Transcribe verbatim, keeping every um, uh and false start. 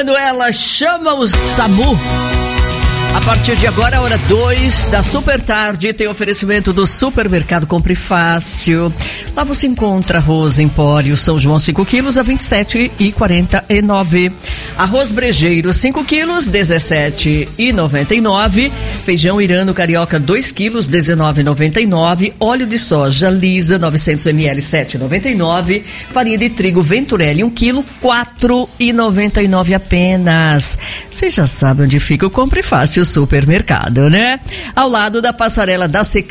quando ela chama o SAMU. A partir de agora, hora dois da super tarde, tem oferecimento do Supermercado Compre Fácil. Lá você encontra arroz Empório São João cinco quilos a vinte e sete reais e quarenta e nove centavos. Arroz Brejeiro cinco quilos, dezessete reais e noventa e nove centavos. Feijão Irano Carioca dois quilos, dezenove reais e noventa e nove centavos. Óleo de soja Lisa novecentos mililitros, sete reais e noventa e nove centavos. Farinha de trigo Venturelli um quilo, quatro reais e noventa e nove centavos apenas. Você já sabe onde fica o Compre Fácil Supermercado, né? Ao lado da passarela da Secam.